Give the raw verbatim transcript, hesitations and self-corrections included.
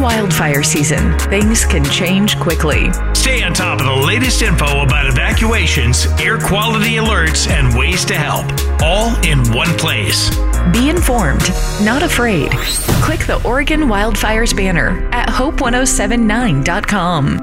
wildfire season. Things can change quickly. Stay on top of the latest info about evacuations, air quality alerts, and ways to help. All in one place. Be informed, not afraid. Click the Oregon Wildfires banner at hope ten seventy-nine dot com.